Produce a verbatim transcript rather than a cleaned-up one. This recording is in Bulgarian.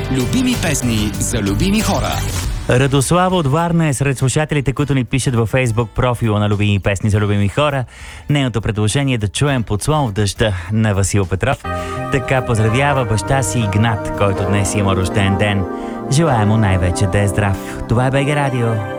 Любими песни за любими хора. Радослава от Варна е сред слушателите, които ни пишат във Фейсбук профила на Любими песни за любими хора. Нейното предложение е да чуем Подслон в дъжда на Васил Петров. Така поздравява баща си Игнат, който днес има рожден ден. Желая му най-вече да е здрав. Това е БГ Радио.